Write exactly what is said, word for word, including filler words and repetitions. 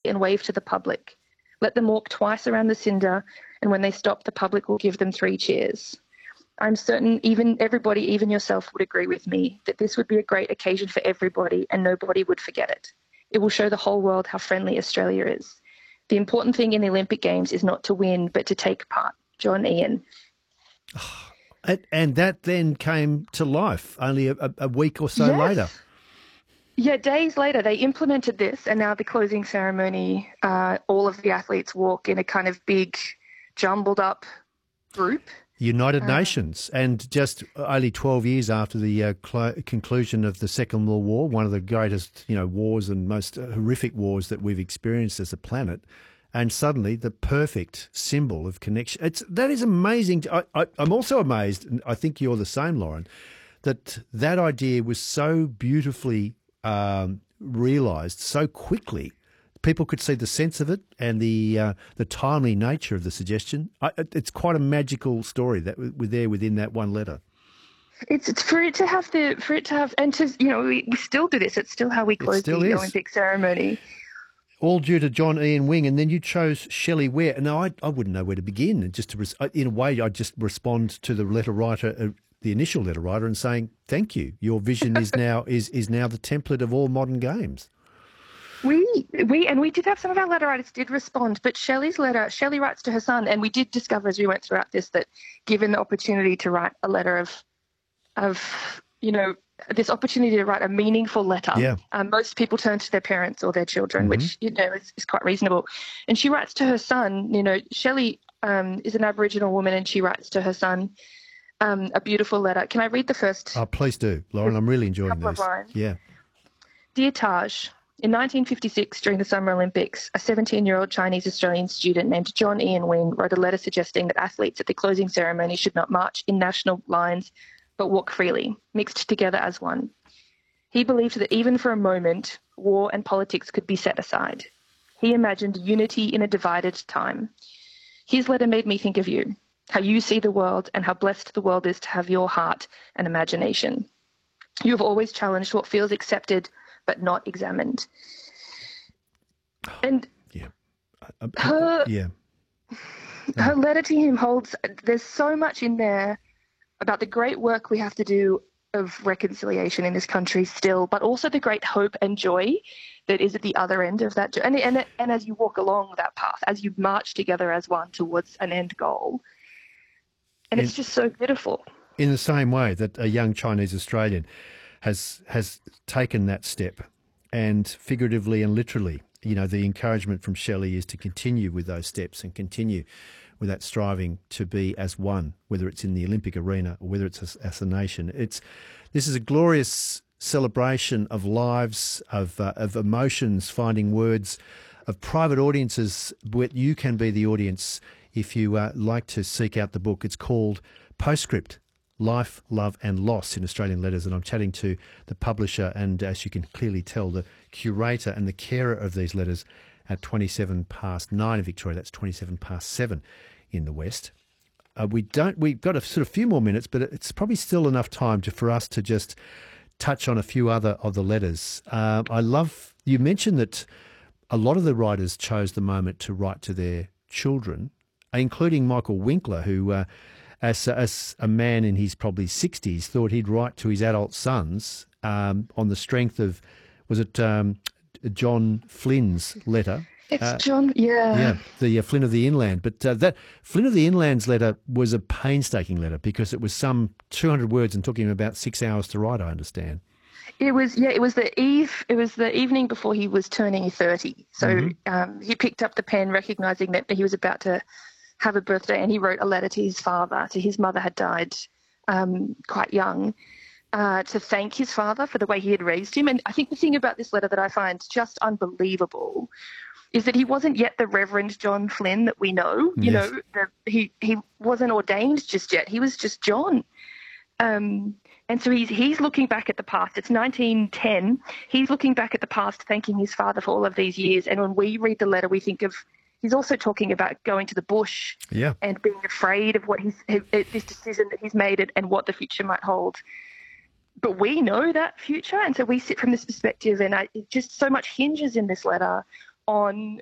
and wave to the public. Let them walk twice around the cinder, and when they stop, the public will give them three cheers. I'm certain even everybody, even yourself, would agree with me that this would be a great occasion for everybody and nobody would forget it. It will show the whole world how friendly Australia is. The important thing in the Olympic Games is not to win, but to take part. John Ian. And, and that then came to life only a, a week or so yes. later. Yeah, days later, they implemented this, and now the closing ceremony, uh, all of the athletes walk in a kind of big, jumbled up group. United uh, Nations, and just only twelve years after the uh, cl- conclusion of the Second World War, one of the greatest, you know, wars and most horrific wars that we've experienced as a planet, and suddenly the perfect symbol of connection. It's that is amazing. I, I, I'm also amazed, and I think you're the same, Lauren, that that idea was so beautifully um, realised so quickly. People could see the sense of it and the uh, the timely nature of the suggestion. I, it's quite a magical story that we're there within that one letter. It's, it's for it to have the for it to have and to you know we, we still do this. It's still how we close the is. Olympic ceremony. All due to John Ian Wing, and then you chose Shelley Ware. And I I wouldn't know where to begin. And just to in a way, I just respond to the letter writer, uh, the initial letter writer, and saying thank you. Your vision is now is is now the template of all modern games. We we and we did have some of our letter writers did respond, but Shelley's letter, Shelley writes to her son, and we did discover as we went throughout this that given the opportunity to write a letter of, of you know, this opportunity to write a meaningful letter, yeah. um, most people turn to their parents or their children, mm-hmm. which you know is, is quite reasonable. And she writes to her son. You know, Shelley um, is an Aboriginal woman, and she writes to her son um, a beautiful letter. Can I read the first? Oh, please do, Lauren. I'm really enjoying couple this. Of lines. Yeah. Dear Taj. In nineteen fifty-six, during the Summer Olympics, a seventeen-year-old Chinese-Australian student named John Ian Wing wrote a letter suggesting that athletes at the closing ceremony should not march in national lines but walk freely, mixed together as one. He believed that even for a moment, war and politics could be set aside. He imagined unity in a divided time. His letter made me think of you, how you see the world and how blessed the world is to have your heart and imagination. You have always challenged what feels accepted but not examined. And yeah, her, yeah. her letter to him holds, there's so much in there about the great work we have to do of reconciliation in this country still, but also the great hope and joy that is at the other end of that. And, and, and as you walk along that path, as you march together as one towards an end goal, and in, it's just so beautiful. In the same way that a young Chinese Australian has has taken that step, and figuratively and literally, you know, the encouragement from Shelley is to continue with those steps and continue with that striving to be as one, whether it's in the Olympic arena or whether it's as, as a nation. It's this is a glorious celebration of lives, of uh, of emotions, finding words, of private audiences. Where you can be the audience if you uh, like to seek out the book. It's called Postscript: Life, Love and Loss in Australian Letters, and I'm chatting to the publisher and, as you can clearly tell, the curator and the carer of these letters at twenty-seven past nine in Victoria. That's twenty-seven past seven in the West. Uh, we don't. We've got a sort of few more minutes, but it's probably still enough time to, for us to just touch on a few other of the letters. Uh, I love you mentioned that a lot of the writers chose the moment to write to their children, including Michael Winkler, who. Uh, As, as a man in his probably sixties, thought he'd write to his adult sons um, on the strength of, was it um, John Flynn's letter? It's uh, John, yeah. Yeah, the uh, Flynn of the Inland. But uh, that Flynn of the Inland's letter was a painstaking letter because it was some two hundred words and took him about six hours to write, I understand. It was, yeah, it was the eve, it was the evening before he was turning thirty. So mm-hmm. um, he picked up the pen, recognising that he was about to have a birthday, and he wrote a letter to his father. So his mother had died um, quite young, uh, to thank his father for the way he had raised him. And I think the thing about this letter that I find just unbelievable is that he wasn't yet the Reverend John Flynn that we know. You yes. know, the, he he wasn't ordained just yet. He was just John. Um, and so he's he's looking back at the past. It's nineteen ten. He's looking back at the past, thanking his father for all of these years. And when we read the letter, we think of he's also talking about going to the bush yeah. and being afraid of what he's this decision that he's made and what the future might hold. But we know that future, and so we sit from this perspective, and I, it just so much hinges in this letter on